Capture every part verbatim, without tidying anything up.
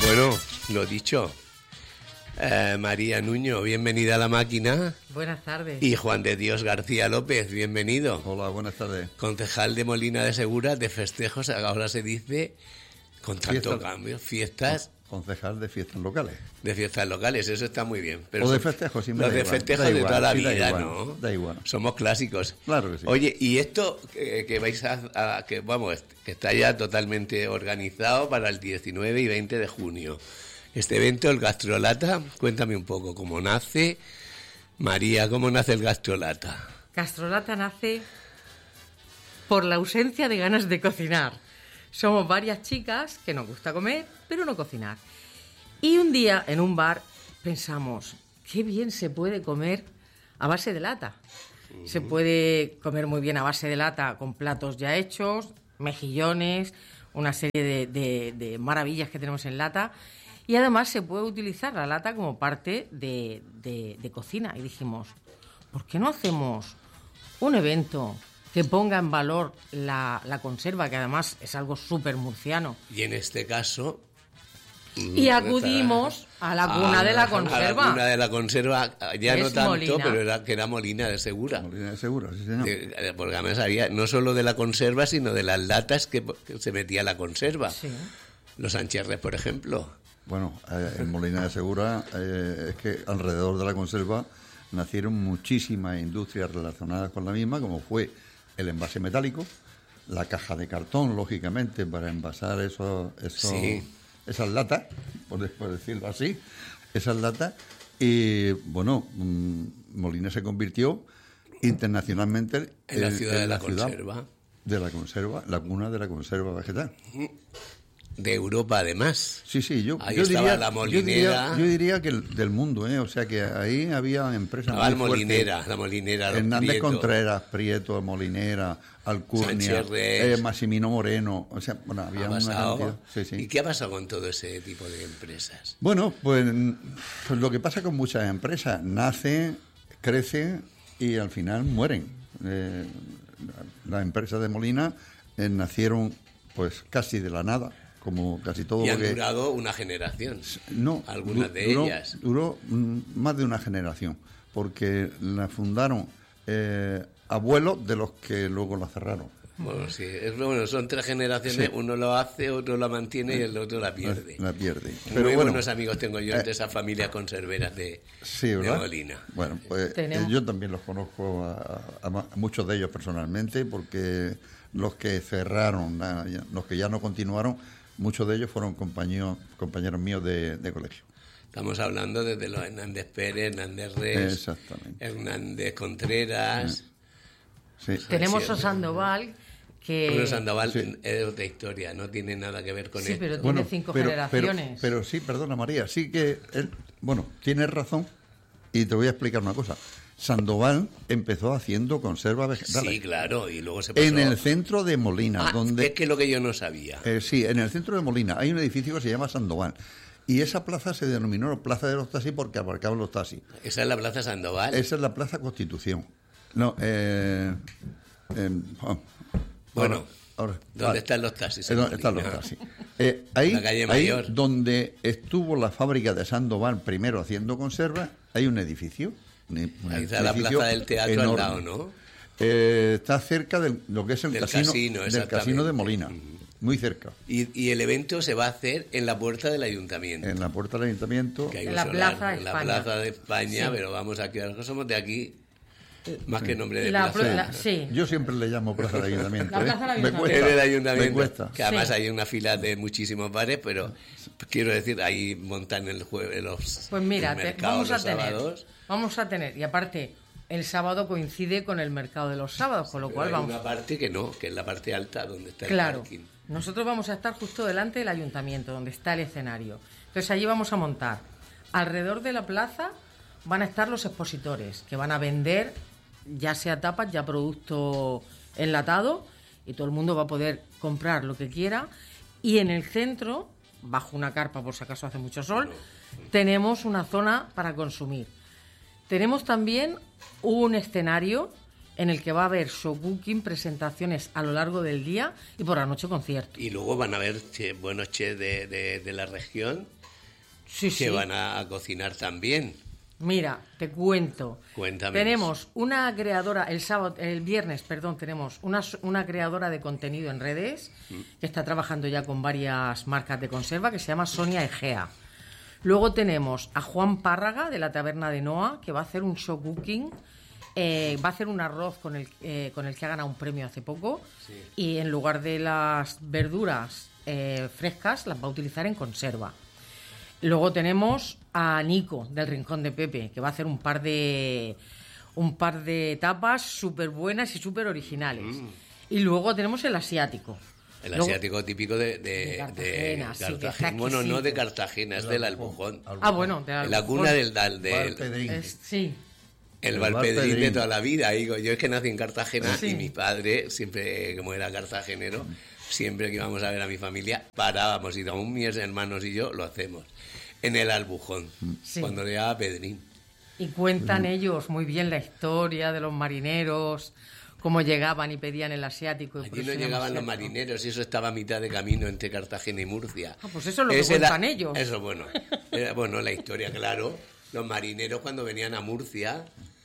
Bueno, lo dicho. Eh, María Nuño, bienvenida a la máquina. Buenas tardes. Y Juan de Dios García López, bienvenido. Hola, buenas tardes. Concejal de Molina de Segura, de festejos, ahora se dice, con tanto Fiestas. cambio, fiestas. Concejal de fiestas locales. De fiestas locales, eso está muy bien. Pero o de son- festejos, sí me Los da de igual, festejos da de igual, toda la sí, da vida, igual, ¿no? da igual. Somos clásicos. Claro que sí. Oye, y esto que, que vais a, a- que vamos, que está ya totalmente organizado para el diecinueve y veinte de junio. Este evento, el Gastrolata, cuéntame un poco cómo nace. María, ¿cómo nace el Gastrolata? Gastrolata nace por la ausencia de ganas de cocinar. Somos varias chicas que nos gusta comer, pero no cocinar. Y un día, en un bar, pensamos, qué bien se puede comer a base de lata. Se puede comer muy bien a base de lata con platos ya hechos, mejillones, una serie de, de- de maravillas que tenemos en lata. Y además se puede utilizar la lata como parte de, de- de cocina. Y dijimos, ¿por qué no hacemos un evento que ponga en valor la, la conserva, que además es algo súper murciano? Y en este caso... Y acudimos a la cuna de la A conserva. la cuna de la conserva, ya no Es tanto, Molina. pero era, que era Molina de Segura. Molina de Segura, sí señor. Eh, eh, Porque además había no solo de la conserva, sino de las latas que, que se metía la conserva. Sí. Los ancherres, por ejemplo. Bueno, eh, en Molina de Segura eh, es que alrededor de la conserva nacieron muchísimas industrias relacionadas con la misma, como fue el envase metálico, la caja de cartón, lógicamente, para envasar esos, esos, Sí. esas latas, por, por decirlo así, esas latas. Y bueno, mm, Molina se convirtió internacionalmente En la ciudad de la ciudad conserva. de la conserva, la cuna de la conserva vegetal. De Europa, además. Sí, sí, yo, Ahí yo, estaba diría, la yo molinera. diría, yo diría que el, del mundo, ¿eh? O sea que ahí había empresas Estaba muy el fuertes. Molinera, la Molinera. los Hernández Prieto. Contreras, Prieto, Molinera, Alcurnia, Sánchez Res. eh, Massimino Moreno, o sea, bueno, Ha había una pasado. cantidad. Sí, sí. ¿Y qué ha pasado con todo ese tipo de empresas? Bueno, pues, pues lo que pasa con muchas empresas, nacen, crecen y al final mueren. Eh, las empresas de Molina eh, nacieron pues casi de la nada, como casi todo Y lo han que... durado una generación. No, Algunas du- de duró, ellas. Duró mm, más de una generación, porque la fundaron eh, abuelos de los que luego la cerraron. Bueno, sí, es bueno, son tres generaciones, Sí. uno lo hace, otro la mantiene y el otro la pierde. La, la pierde. Muy Pero bueno, buenos amigos tengo yo eh, de esas familias conserveras de, sí, de ¿verdad? Molina. Bueno, pues Tenemos- eh, yo también los conozco a, a- a ma- a muchos de ellos personalmente, porque los que cerraron, la- ya- los que ya no continuaron, muchos de ellos fueron compañeros, compañeros míos de, de colegio. Estamos hablando desde los Hernández Pérez, Hernández Res, Exactamente. Hernández Contreras. Sí. Tenemos sí, a Sandoval, que... Bruno Sandoval sí. es otra historia, no tiene nada que ver con Sí, él. pero tiene cinco pero, generaciones. Pero, pero sí, perdona María, sí que él, bueno, tienes razón y te voy a explicar una cosa. Sandoval empezó haciendo conservas vegetales Sí, claro, y luego se pasó... en el centro de Molina, Ah, donde es que lo que yo no sabía. eh, sí, en el centro de Molina hay un edificio que se llama Sandoval y esa plaza se denominó Plaza de los Taxis porque aparcaban los taxis. Esa es la Plaza Sandoval. Esa es la Plaza Constitución. No, eh, eh, oh, Bueno, ahora- ahora- ¿dónde vale. están los taxis? Eh, en ¿Dónde están los Molina? taxis? Eh, ahí, La calle ahí Mayor. donde estuvo la fábrica de Sandoval primero haciendo conservas, hay un edificio. un- un Ahí está la edificio Plaza del Teatro al enorme. lado, ¿no? Eh, está cerca de lo que es el Del casino, casino, del exactamente. casino de Molina, muy cerca. Y, y el evento se va a hacer en la puerta del ayuntamiento. En la puerta del ayuntamiento. Que hay En un la solar, Plaza de en la España. Plaza de España, Sí. pero vamos aquí, nosotros somos de aquí, más que nombre de La plaza. pla- la- sí. Yo siempre le llamo Plaza del Ayuntamiento. La ¿eh? Plaza del Me Ayuntamiento. cuesta, En el ayuntamiento, me cuesta. que además Sí. hay una fila de muchísimos bares, pero quiero decir, ahí montan el jueves los Pues mira, el te- mercado vamos a los tener, sábados. vamos a tener, y aparte, el sábado coincide con el mercado de los sábados, con lo Pero cual hay vamos... una parte que no, que es la parte alta donde está Claro, el parking. nosotros vamos a estar justo delante del ayuntamiento, donde está el escenario. Entonces allí vamos a montar. Alrededor de la plaza van a estar los expositores, que van a vender ya sea tapas, ya producto enlatado, y todo el mundo va a poder comprar lo que quiera. Y en el centro, bajo una carpa por si acaso hace mucho sol, tenemos una zona para consumir. Tenemos también un escenario en el que va a haber show cooking, presentaciones a lo largo del día y por la noche concierto. Y luego van a haber che, buenos chefs de, de, de la región Sí, que sí. van a, a cocinar también. Mira, te cuento. Cuéntame. Tenemos una creadora, el sábado, el viernes, perdón, tenemos una, una creadora de contenido en redes que está trabajando ya con varias marcas de conserva que se llama Sonia Egea. Luego tenemos a Juan Párraga de la Taberna de Noa que va a hacer un show cooking. Eh, va a hacer un arroz con el, eh, con el que ha ganado un premio hace poco Sí. y en lugar de las verduras eh, frescas las va a utilizar en conserva. Luego tenemos a Nico del Rincón de Pepe que va a hacer un par de un par de tapas súper buenas y súper originales. Mm. Y luego tenemos el asiático. El Luego- asiático típico de, de, De Cartagena, de sí, que está Cartagena. Bueno, no exquisito. de Cartagena, es del Albujón. Ah, bueno, de En la cuna del, del, del- Bar Pedrín. Es- sí. el El Valpedrín de Valpedrín. toda la vida. Digo, yo es que nací en Cartagena Sí. y mi padre, siempre como era cartagenero, siempre que íbamos a ver a mi familia, parábamos y aún mis hermanos y yo lo hacemos. En el Albujón, Sí. cuando le daba Pedrín. Y cuentan ellos muy bien la historia de los marineros, cómo llegaban y pedían el asiático. y por Allí eso no se llama llegaban los asiático. marineros y eso estaba a mitad de camino entre Cartagena y Murcia. Ah, pues eso es lo que Ese era- cuentan ellos. Eso, bueno. Era, bueno, la historia, claro. Los marineros cuando venían a Murcia,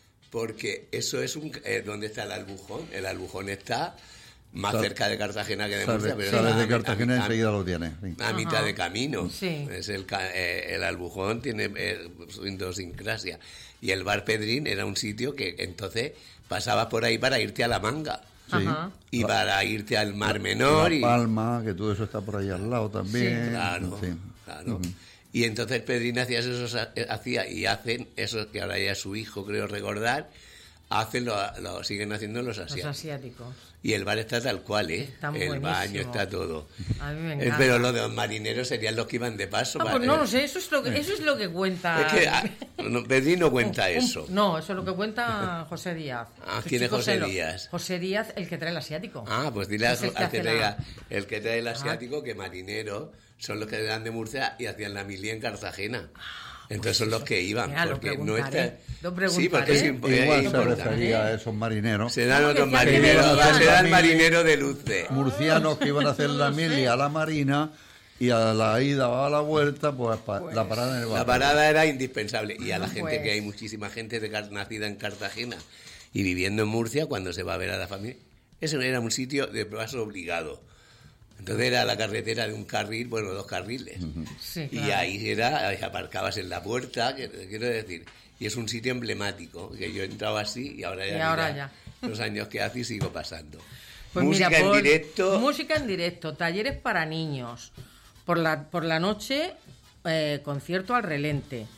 porque eso es un... eh, ¿Dónde está el Albujón? El Albujón está más Sal- cerca de Cartagena que de Sales, Murcia. Pero sales está a de mi- Cartagena a y mi- enseguida lo tienes. sí. a mitad Ajá. de camino. Sí. Es el, ca- eh, el Albujón tiene eh, su idiosincrasia. Y el Bar Pedrín era un sitio que entonces pasabas por ahí para irte a La Manga. Sí. Ajá. Y para irte al Mar Menor. La y, Palma, que todo eso está por ahí al lado también. Claro, Sí. claro. Y entonces Pedrín hacía eso, hacía y hacen eso que ahora ya es su hijo, creo recordar, hacen lo, lo siguen haciendo los Los asiáticos. asiáticos. Y el bar está tal cual, ¿eh? Está el buenísimo. baño está todo. A mí me Eh, encanta. Pero lo de los marineros serían los que iban de paso. Ah, para- pues no lo sé, eso es lo que, eso es lo que cuenta... Es que ah, no, Pedrín no cuenta Un- eso. No, eso es lo que cuenta José Díaz. Ah, Su ¿quién es chico José se lo- Díaz? José Díaz, el que trae el asiático. Ah, pues dile a- Es el que al que hace traiga, la- el que trae el asiático que marineros son los que eran de Murcia y hacían la milia en Cartagena. Entonces son los que iban. Mira, lo porque no preguntaré, está... lo Sí, porque es, preguntaré. imp- es Igual se importante. refería a esos marineros Serán ¿Cómo otros que decía que marineros, venían? será el Familia- marinero de Luce. murcianos que iban a hacer la mili a la marina y a la ida o a la vuelta, pues, pa- Pues, la parada en el La barco. parada era indispensable. Y a la gente Pues. que hay muchísima gente de, Car- nacida en Cartagena y viviendo en Murcia, cuando se va a ver a la familia, ese era un sitio de paso obligado. Entonces era la carretera de un carril, bueno, dos carriles. Sí, Y claro. ahí era, ahí aparcabas en la puerta, que- quiero decir. Y es un sitio emblemático, que yo he entrado así y ahora ya, Y ahora mira, ya. los años que hace y sigo pasando. Pues Música mira, en por- directo. Música en directo, talleres para niños. Por la, por la noche, eh, concierto al relente.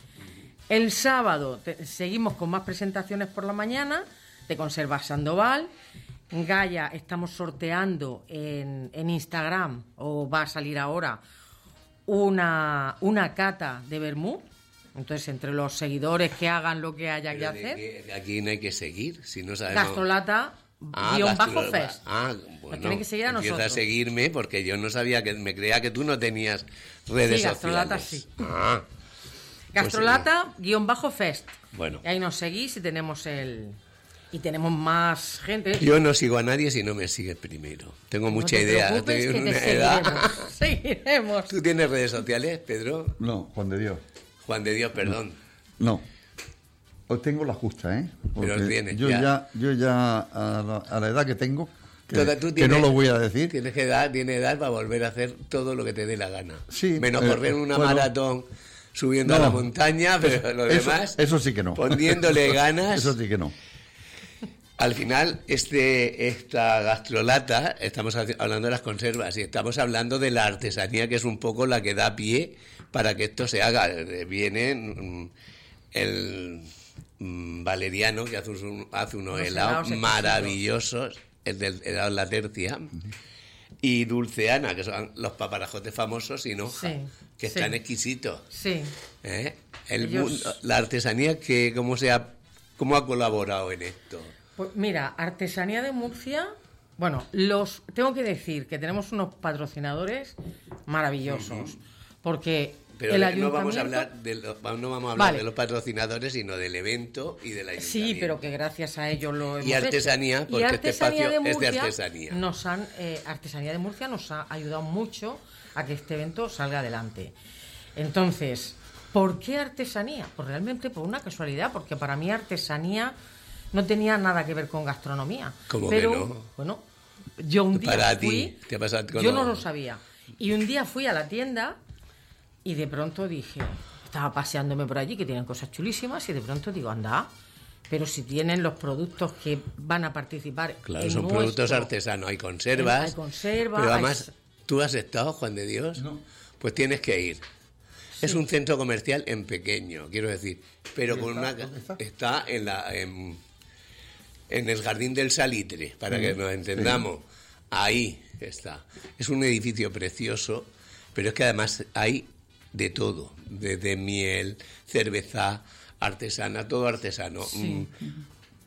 El sábado te- seguimos con más presentaciones por la mañana de Conservas Sandoval. Gaia, estamos sorteando en, en Instagram, o va a salir ahora, una, una cata de vermú. Entonces, entre los seguidores que hagan lo que haya que Pero de hacer, que- aquí no hay que seguir, si no sabemos... Gastrolata, Ah, guión bajo Gastro- fest. Ah, bueno, tienen que seguir a empieza nosotros. a seguirme porque yo no sabía que me creía que tú no tenías redes Sí, Gastrolata sociales. sí. Ah, Gastrolata, guión bajo fest. Bueno. Y ahí nos seguís y tenemos el... Y tenemos más gente. yo no sigo a nadie si no me sigues primero. Tengo No mucha te idea. preocupes, Tengo que te una edad. seguiremos. Seguiremos. ¿Tú tienes redes sociales, Pedro? No, Juan de Dios. Juan de Dios, perdón. No. Os tengo la justa, ¿eh? Porque Pero tienes, yo ya. ya, yo ya a la, a la edad que tengo, que, Toda- tú que tienes- no lo voy a decir, Tienes que edad, tienes edad para volver a hacer todo lo que te dé la gana. Sí, Menos eh, correr una bueno. maratón subiendo a No. la montaña, pero lo eso, demás, eso sí que no. poniéndole ganas. Eso sí que no. Al final, este, esta gastrolata, estamos haci- hablando de las conservas y estamos hablando de la artesanía, que es un poco la que da pie para que esto se haga. Eh, Viene mm, el mm, Valeriano, que hace, un- hace unos Unos helados helados exquisitos. maravillosos, el del helado La Tercia, y Dulceana, que son los paparajotes famosos sin hoja, Sí, que sí. están exquisitos. Sí. ¿eh? El Ellos- mundo- la artesanía, que ¿cómo, se ha, ¿cómo ha colaborado en esto? Pues mira, Artesanía de Murcia, bueno, los tengo que decir que tenemos unos patrocinadores maravillosos, porque Pero el no vamos a ayuntamiento- hablar de los, no vamos a hablar Vale. de los patrocinadores, sino del evento y del ayuntamiento. Sí, pero que gracias a ellos lo hemos Y artesanía, hecho. porque Y este Artesanía espacio de es de Murcia artesanía. Nos han, eh, Artesanía de Murcia nos ha ayudado mucho a que este evento salga adelante. Entonces, ¿por qué artesanía? Pues realmente por una casualidad, porque para mí artesanía no tenía nada que ver con gastronomía. ¿Cómo que pero, no? Bueno, yo un día Para fui, ti, ¿qué pasa con yo lo- no lo sabía. Y un día fui a la tienda y de pronto dije, estaba paseándome por allí, que tienen cosas chulísimas, y de pronto digo, anda, pero si tienen los productos que van a participar Claro, en son nuestro- productos artesanos, hay conservas. Hay conservas, Pero hay- además, ¿tú has estado, Juan de Dios? No. Pues tienes que ir. Es un centro comercial en pequeño, quiero decir, pero ¿Y con está? una ¿Dónde está? está en la en, en el Jardín del Salitre, para Sí, que nos entendamos. Ahí está. Es un edificio precioso, pero es que además hay de todo, desde miel, cerveza artesana, todo artesano. Sí. Mm,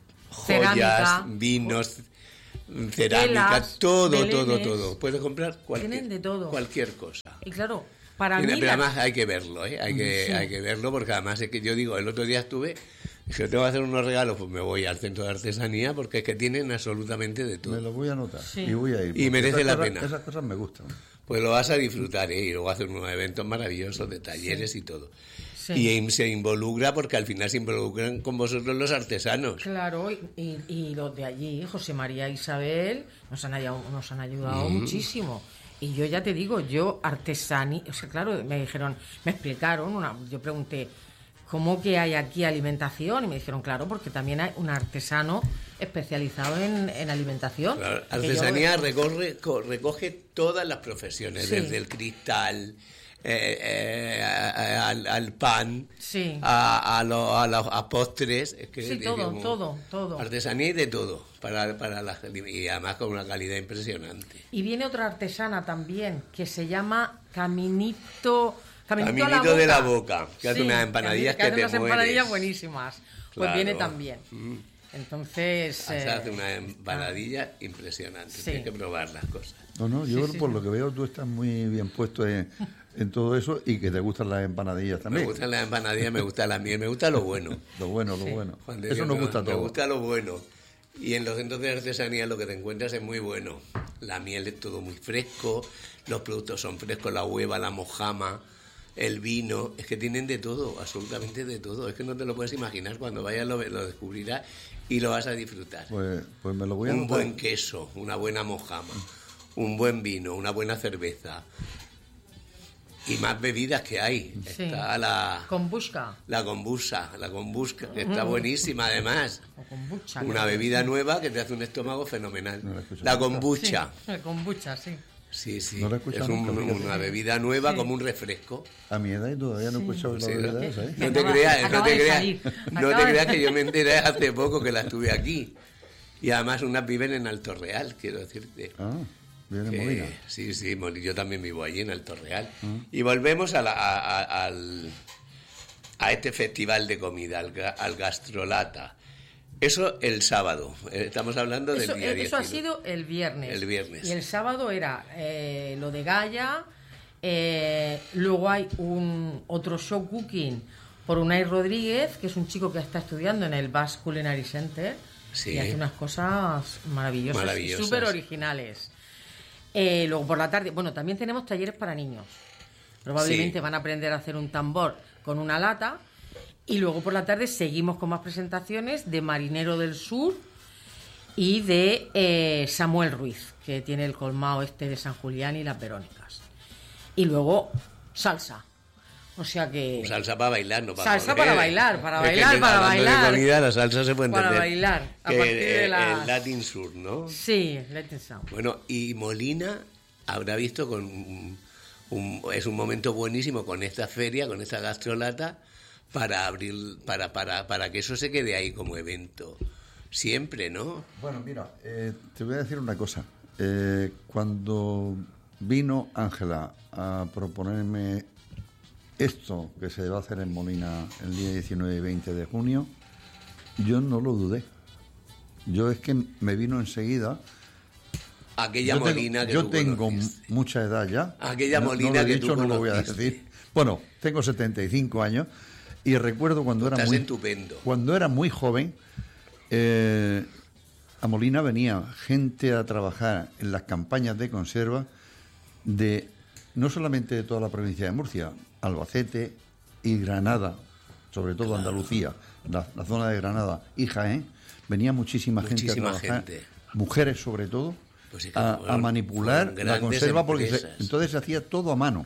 Cerámica. joyas, vinos, cerámica, Telas, todo, todo, belenes. todo. Puedes comprar cualquier, Tienen de todo. cualquier cosa. Y claro, para Tiene- mí... pero la- además hay que verlo, ¿eh? Hay que, Sí. hay que verlo porque además es que yo digo, el otro día estuve, dije, tengo que hacer unos regalos, pues me voy al centro de artesanía porque es que tienen absolutamente de Me todo. lo voy a anotar Sí. y voy a ir. Y porque merece esas la cosas- pena. Esas cosas me gustan. Pues lo vas a disfrutar, ¿eh? Y luego hacer unos eventos maravillosos de talleres y todo. Sí. Y em- se involucra porque al final se involucran con vosotros los artesanos. Claro, y, y- y los de allí, José María e Isabel, nos han, ayudado- nos han ayudado Mm. muchísimo. Y yo ya te digo, yo artesanía, o sea, claro, me dijeron, me explicaron, una, yo pregunté, ¿cómo que hay aquí alimentación? Y me dijeron, claro, porque también hay un artesano especializado en, en alimentación. Claro, Que yo- artesanía recorre, co- recoge todas las profesiones, Sí. desde el cristal eh, eh, a- a- al, al pan, Sí. a, a, lo- a los a postres. Es que, Sí, todo, todo, todo. Artesanía y de todo, para, para la, y además con una calidad impresionante. Y viene otra artesana también, que se llama Caminito... Caminito, a Caminito de la Boca, que hace unas empanadillas que hace que te unas empanadillas mueres. buenísimas. Pues Claro. viene también. Mm. Entonces... Se eh, hace una empanadilla impresionante, Sí. tienes que probar las cosas. No, no, yo Sí, sí, por sí. lo que veo tú estás muy bien puesto en, en todo eso y que te gustan las empanadillas Me también. gustan las empanadillas, me gusta la miel, me gusta lo bueno. Lo bueno, lo Sí. bueno. Juan de Eso Dios, nos me- gusta a Me todos. gusta lo bueno. Y en los centros de artesanía lo que te encuentras es muy bueno. La miel es todo muy fresco, los productos son frescos, la hueva, la mojama, el vino, es que tienen de todo, absolutamente de todo. Es que no te lo puedes imaginar, cuando vayas lo, lo descubrirás y lo vas a disfrutar. Pues, pues me lo voy a Un anotar. buen queso, una buena mojama, un buen vino, una buena cerveza. Y más bebidas que hay. Sí. Está la... Kombucha. La kombucha, la kombucha, que está buenísima además. O kombucha. Una bebida nueva que te hace un estómago fenomenal. No la he escuchado La nunca. kombucha. Sí, kombucha, sí. Sí, sí. No la he escuchado es un- nunca, fíjate. una bebida nueva como un refresco. A mi edad y todavía no he escuchado la Sí, verdad ¿no? esa, ¿eh? No te Acaba- creas, no acaba te de creas, salir. no Acaba te de- creas que yo me enteré hace poco que la estuve aquí. Y además unas viven en Alto Real, quiero decirte. Ah, viene Que- Molina. sí, sí, Moli- yo también vivo allí en Alto Real. Y volvemos a, la- a- a- al, a este festival de comida, al, ga- al Gastrolata. Eso el sábado. Eh, Estamos hablando del Eso, día eso ha diecinueve. sido el viernes. El viernes. Y el sábado era eh, lo de Gaia. eh, luego hay un otro show cooking por Unai Rodríguez, que es un chico que está estudiando en el Basque Culinary Center. Sí. Y hace unas cosas maravillosas, Maravillosas. súper originales. Eh, luego por la tarde, bueno, también tenemos talleres para niños. Probablemente Sí. van a aprender a hacer un tambor con una lata. Y luego por la tarde seguimos con más presentaciones de Marinero del Sur y de eh, Samuel Ruiz, que tiene el colmado este de San Julián y las Verónicas. Y luego salsa. O sea que... Salsa para bailar, no para Salsa correr. para bailar, para Es que bailar, para hablando de bailar. comida, la salsa se puede Para entender. bailar, a Que partir de el- las- el Latin Sur, ¿no? Sí, let it sound. Bueno, y Molina habrá visto con un, un- es un momento buenísimo con esta feria, con esta gastrolata, para abrir, para, para, para que eso se quede ahí como evento. Siempre, ¿no? Bueno, mira, eh, te voy a decir una cosa. Eh, cuando vino Ángela a proponerme esto que se va a hacer en Molina el día diecinueve y veinte de junio, yo no lo dudé. Yo es que me vino enseguida. aquella yo tengo, molina que yo tú tengo conociste. mucha edad ya. Aquella no, molina no lo he que dicho, tú no lo voy a conociste. decir. Bueno, tengo setenta y cinco años y recuerdo cuando era Estás muy estupendo. cuando era muy joven, eh, a Molina venía gente a trabajar en las campañas de conserva de no solamente de toda la provincia de Murcia, Albacete y Granada, sobre todo Claro. Andalucía, la, la zona de Granada y Jaén, venía muchísima, Muchísima gente a trabajar, gente. mujeres sobre todo, Pues sí que a, fueron- a manipular fueron la grandes conserva porque se- empresas. entonces se hacía todo a mano.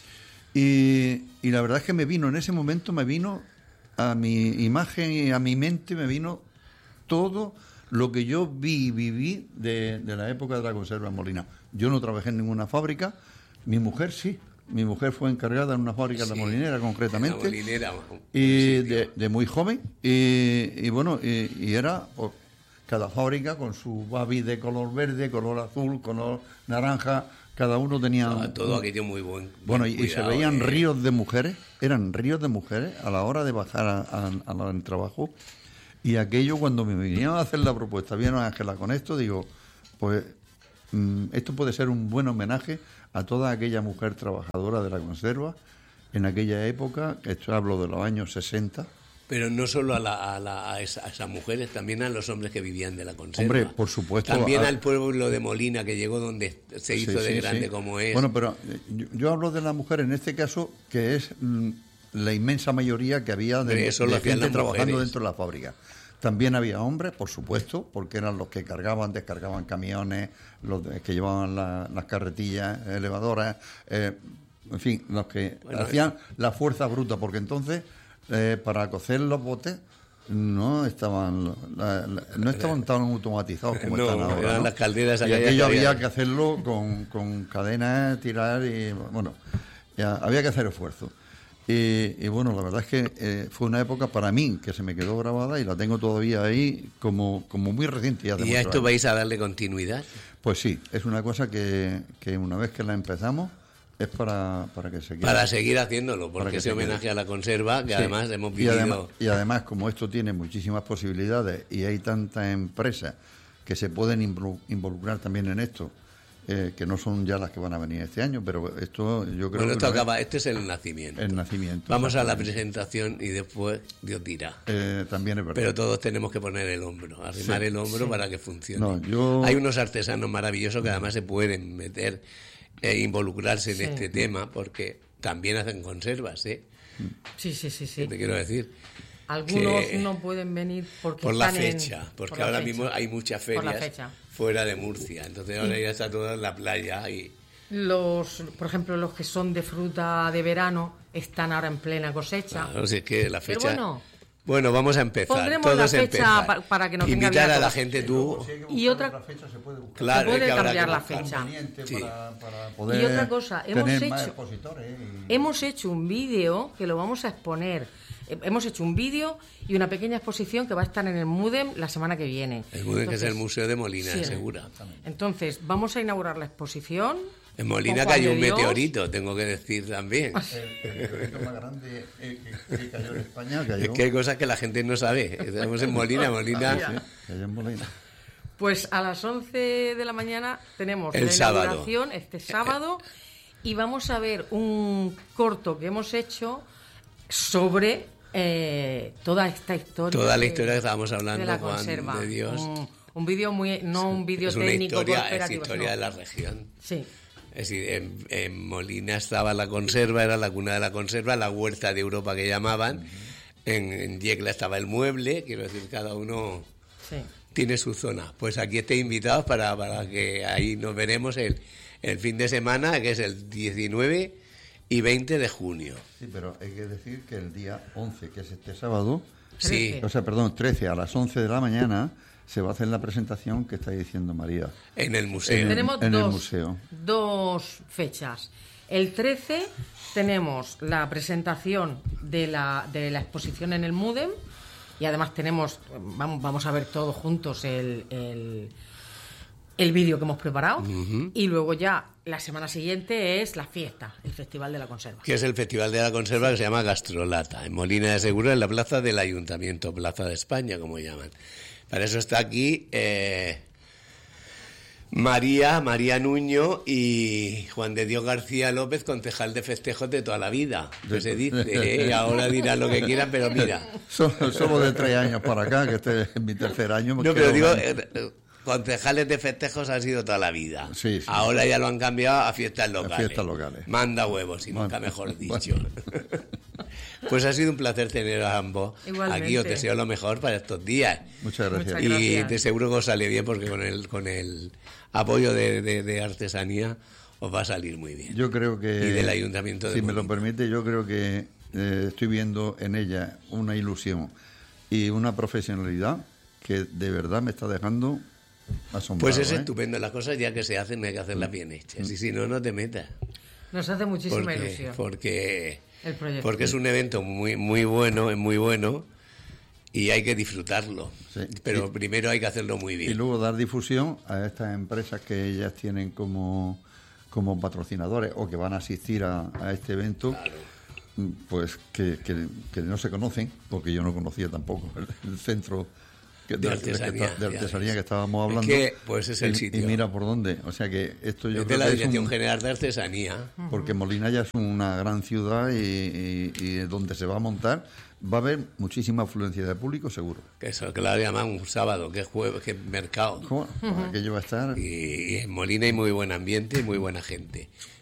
Y, y la verdad es que me vino, en ese momento me vino a mi imagen y a mi mente, me vino todo lo que yo vi y viví de, de la época de la conserva en Molina. Yo no trabajé en ninguna fábrica, mi mujer sí. Mi mujer fue encargada en una fábrica de Sí, la Molinera, concretamente. La Molinera, Y un sitio. de, de muy joven. Y, y bueno, y, y era pues, cada fábrica con su babi de color verde, color azul, color naranja. Cada uno tenía... Ah, todo un- aquello muy buen. bueno, buen y, y se cuidado, veían eh. ríos de mujeres, eran ríos de mujeres a la hora de bajar a- a- a- al trabajo. Y aquello, cuando me vinieron a hacer la propuesta, vieron a Ángela con esto, digo, pues mm, esto puede ser un buen homenaje a toda aquella mujer trabajadora de la conserva en aquella época, esto hablo de los años sesenta. Pero no solo a, la, a, la- a, esa- a esas mujeres, también a los hombres que vivían de la conserva. Hombre, por supuesto, También a- al pueblo de Molina que llegó donde se hizo Sí, de sí, grande sí. como es. Bueno, pero eh, yo, yo hablo de la mujer en este caso, que es mm, la inmensa mayoría que había de, Pero eso lo de hacían gente las trabajando mujeres. dentro de la fábrica. También había hombres, por supuesto, porque eran los que cargaban, descargaban camiones, los de- que llevaban la- las carretillas elevadoras, eh, en fin, los que Bueno, hacían la fuerza bruta, porque entonces eh, para cocer los botes no estaban la- la- no estaban tan automatizados como No, están ahora. eran ¿no? las calderas y aquellas aquello que había. había que hacerlo con, con cadenas, tirar y bueno, ya había que hacer esfuerzo. Y, y bueno, la verdad es que eh, fue una época para mí que se me quedó grabada y la tengo todavía ahí como, como muy reciente. Ya de ¿Y a muchos esto años. vais a darle continuidad? Pues sí, es una cosa que, que una vez que la empezamos es para, para que se quede. Para seguir haciéndolo, Para porque que ese se quede. homenaje a la conserva, que Sí. además hemos y vivido... además, y además, como esto tiene muchísimas posibilidades y hay tantas empresas que se pueden involu- involucrar también en esto, eh, que no son ya las que van a venir este año, pero esto yo creo Bueno, que esto una vez- acaba, este es el nacimiento. el nacimiento. Vamos a la exactamente. presentación y después Dios dirá. Eh, también es verdad. Pero todos tenemos que poner el hombro, arrimar Sí. el hombro para que funcione. No, yo- Hay unos artesanos maravillosos que además se pueden meter e involucrarse en Sí. este tema porque también hacen conservas, ¿eh? Sí, sí, sí, sí. Te quiero decir. Algunos que- no pueden venir porque Por la están en- fecha, porque por la ahora fecha. mismo hay muchas Por la ferias fecha. fuera de Murcia, entonces ahora ya está todo en la playa y Los, por ejemplo, los que son de fruta de verano están ahora en plena cosecha. claro, si es que la Pero fecha. bueno, Bueno, vamos a empezar. pondremos Todos la fecha empezar. pa- para que nos venga Invitar bien a a la todos. gente tú. Si hay que Y buscar otra- fecha, se puede buscar. Claro, se puede es que habrá cambiar que la buscar. fecha. Conveniente Sí. para, para poder Y otra cosa, hemos tener más hecho- expositores y- hemos hecho un vídeo que lo vamos a exponer. Eh, Hemos hecho un vídeo y una pequeña exposición que va a estar en el MUDEM la semana que viene. El Muden, que es el Entonces, Museo de Molina, sí. de Segura. Entonces, vamos a inaugurar la exposición. En Molina con Juan cayó de un Dios. meteorito, tengo que decir también. El, el meteorito más grande eh, que, que cayó en España cayó, Es que hay cosas que la gente no sabe. Estamos en Molina, Molina. sí, cayó en Molina. Pues a las once de la mañana tenemos El la sábado. inauguración este sábado y vamos a ver un corto que hemos hecho sobre eh, toda esta historia. Toda la de- historia que estábamos hablando, de la Juan, conserva. de Dios. Un, un vídeo muy, no un vídeo Es una técnico historia, es cooperativo, historia sino- de la región. Sí. Es decir, en, en Molina estaba la conserva, era la cuna de la conserva, la huerta de Europa que llamaban. En, en Yecla estaba el mueble, quiero decir, cada uno Sí. tiene su zona. Pues aquí estáis invitados para, para que ahí nos veremos el, el fin de semana, que es el diecinueve y veinte de junio. Sí, pero hay que decir que el día once, que es este sábado, Sí, Trece. o sea, perdón, trece a las once de la mañana, se va a hacer la presentación que está diciendo María. en el museo. En el- Tenemos en el dos, museo. dos fechas. El trece tenemos la presentación de la, de la exposición en el MUDEM y además tenemos, vamos, vamos a ver todos juntos el, el, el vídeo que hemos preparado y luego ya la semana siguiente es la fiesta, el Festival de la Conserva. Que es el Festival de la Conserva que se llama Gastrolata, en Molina de Segura, en la plaza del Ayuntamiento, Plaza de España, como llaman. Para eso está aquí eh, María, María Nuño y Juan de Dios García López, concejal de festejos de toda la vida, que se dice, ¿eh? Ahora dirán lo que quieran, pero mira. Solo, solo de tres años para acá, que este es mi tercer año. No, pero digo, eh, concejales de festejos ha sido toda la vida. Sí, sí. Ahora ya lo han cambiado a fiestas locales. A fiestas locales. Manda huevos, y nunca mejor dicho. Bueno. Pues ha sido un placer tener a ambos Igualmente. aquí. Os deseo lo mejor para estos días. Muchas gracias. Muchas Y gracias. de seguro que os sale bien, porque con el con el apoyo de, de, de artesanía os va a salir muy bien. Yo creo que... Y del Ayuntamiento de Si me lo Molina. permite, yo creo que eh, estoy viendo en ella una ilusión y una profesionalidad que de verdad me está dejando asombrado. Pues es ¿eh? estupendo. Las cosas ya que se hacen hay que hacerlas bien hechas. Y si no, no te metas. Nos hace muchísima Porque, ilusión porque, el proyecto. porque es un evento muy, muy bueno, es muy bueno y hay que disfrutarlo. Sí. Pero Y- primero hay que hacerlo muy Y bien. luego dar difusión a estas empresas que ellas tienen como, como patrocinadores o que van a asistir a, a este evento, pues que, que, que no se conocen, porque yo no conocía tampoco el, el centro que- De del- artesanía, de ya artesanía ves. que estábamos Es hablando. que, pues, es el y, sitio. Y mira por dónde. O sea que esto yo Es de creo la que es Dirección un- General de Artesanía. porque Molina ya es una gran ciudad y, y- y donde se va a montar va a haber muchísima afluencia de público, seguro. Que eso, que la llaman un sábado, que es jueves, que es mercado. ¿Cómo? Pues aquello va a estar... Y, y en Molina hay muy buen ambiente y muy buena gente.